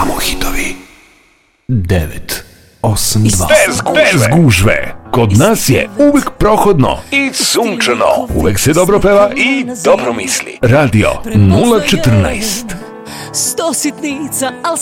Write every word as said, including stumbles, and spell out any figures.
Samo hitovi. devet osam dva. Bez gužve. Bez gužve. Kod nas je uvek prohodno i sunčano. Uvek se dobro peva i dobro misli. Radio nula četrnaest. Sto sitnica, al